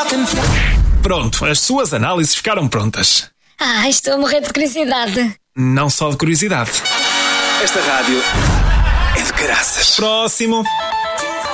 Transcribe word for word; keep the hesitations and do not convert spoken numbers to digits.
Pronto, as suas análises ficaram prontas. Ah, estou a morrer de curiosidade. Não só de curiosidade. Esta rádio é de caraças. Próximo.